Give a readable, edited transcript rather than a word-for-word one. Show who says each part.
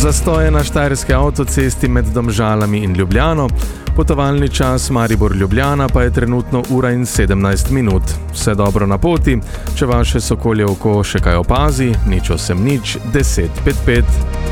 Speaker 1: Zastoje na štajerski avtocesti med Domžalami in Ljubljano, potovalni čas Maribor-Ljubljana pa je trenutno 1:17 minut. Vse dobro na poti, če vaše sokolje oko še kaj opazi, nič 8 nič 10 55.